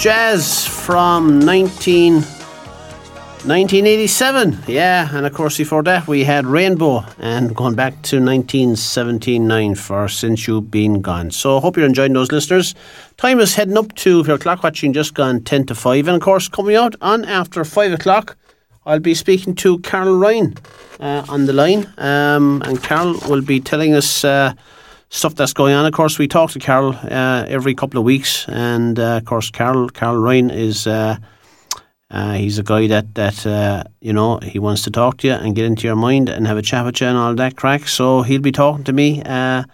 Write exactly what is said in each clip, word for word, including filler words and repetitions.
Jazz from nineteen, nineteen eighty-seven. Yeah, and of course before that we had Rainbow, and going back to nineteen seventy-nine for Since You've Been Gone. So I hope you're enjoying those, listeners. Time is heading up to, if you're clock watching, just gone ten to five. And of course, coming out on after five o'clock, I'll be speaking to Carol Ryan uh, on the line. Um, and Carol will be telling us uh, stuff that's going on. Of course, we talk to Carol uh, every couple of weeks. And uh, of course, Carol Carol Ryan is... Uh, Uh, he's a guy that, that uh, you know, he wants to talk to you and get into your mind and have a chat with you and all that crack. So he'll be talking to me, uh,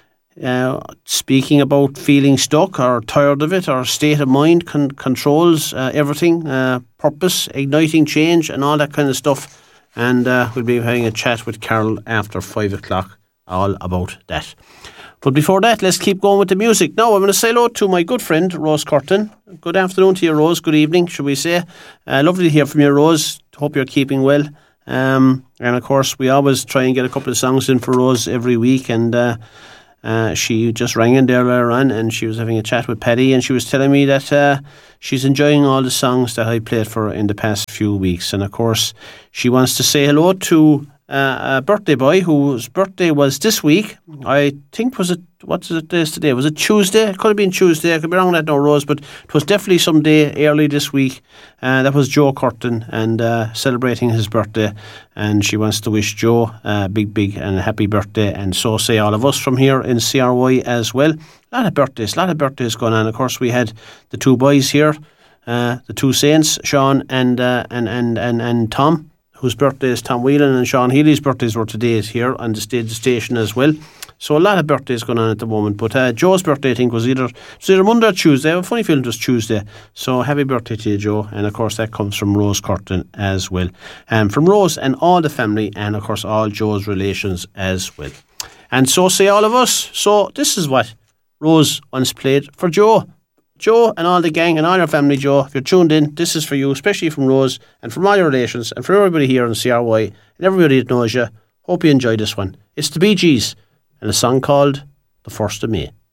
uh, speaking about feeling stuck or tired of it, or state of mind, con- controls, uh, everything, uh, purpose, igniting change and all that kind of stuff. And uh, we'll be having a chat with Carol after five o'clock, all about that. But before that, let's keep going with the music. Now, I'm going to say hello to my good friend, Rose Curtin. Good afternoon to you, Rose. Good evening, should we say. Uh, lovely to hear from you, Rose. Hope you're keeping well. Um, and, of course, we always try and get a couple of songs in for Rose every week. And uh, uh, she just rang in there earlier on, and she was having a chat with Paddy, and she was telling me that uh, she's enjoying all the songs that I played for her in the past few weeks. And, of course, she wants to say hello to... Uh, a birthday boy whose birthday was this week. I think, was it, what's it is today? Was it Tuesday? It could have been Tuesday. I could be wrong on that now, Rose, but it was definitely some day early this week. Uh, that was Joe Curtin, and uh, celebrating his birthday. And she wants to wish Joe a big, big and happy birthday. And so say all of us from here in C R Y as well. A lot of birthdays, a lot of birthdays going on. Of course, we had the two boys here, uh, the two saints, Sean and uh, and, and, and, and Tom, whose birthday is Tom Whelan, and Sean Healy's birthdays were today here on the stage station as well. So a lot of birthdays going on at the moment. But uh, Joe's birthday, I think, was either, it was either Monday or Tuesday. I have a funny feeling it was Tuesday. So happy birthday to you, Joe. And of course, that comes from Rose Curtin as well. And um, from Rose and all the family, and of course, all Joe's relations as well. And so say all of us. So this is what Rose once played for Joe. Joe and all the gang and all your family, Joe, if you're tuned in, this is for you, especially from Rose and from all your relations and for everybody here in C R Y and everybody that knows you. Hope you enjoy this one. It's the Bee Gees and a song called The First of May.